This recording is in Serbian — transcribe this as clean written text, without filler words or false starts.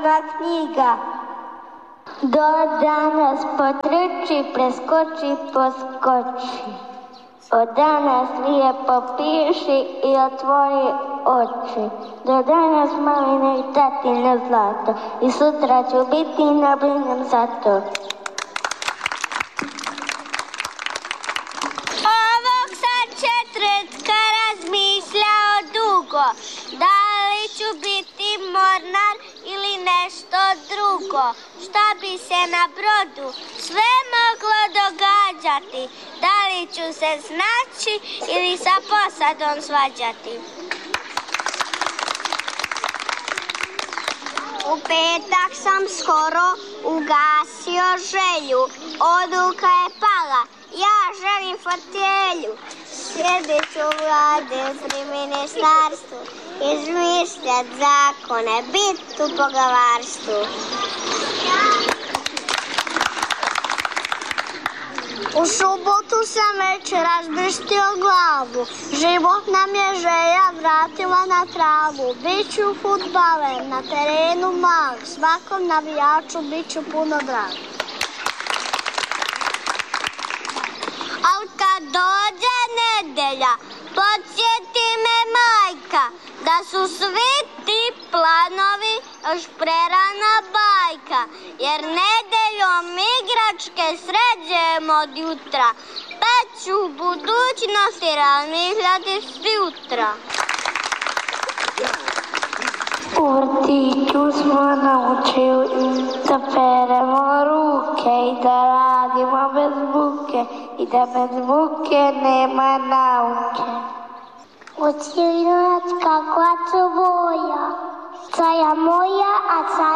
ona knjiga. Do danas potrči, preskoči, poskoči. Od danas lijepo piši i otvori oči. Do danas maline i tatine zlato. I sutra ću biti i ne brinem za to. Ovog sad četvrtka razmišljao dugo. Da li ću biti mornar ili nešto drugo? Šta bi se na brodu sve moglo događati? Da li ću se snaći ili sa posadom svađati? U petak sam skoro ugasio želju. Odluka je pala, ja želim fotelju. Sjedit ću u vlade pri ministarstvu, izmišljat zakone, bit u poglavarstvu. U subotu sam već razbrstio glavu, život nam je želja vratila na travu. Biću fudbaler na terenu mal, svakom navijaču biću puno drag. Al kad dođe nedelja, podsjeti me majka, da su svi ti planovi još prerana bajka, jer nedeljom igračke sređujemo od jutra, pa ću u budućnosti razmišljati sutra. U vrtiću smo naučili da peremo ruke i da radimo bez buke i da bez buke nema nauke. Učili nas kakva su boja, caja moja, a caja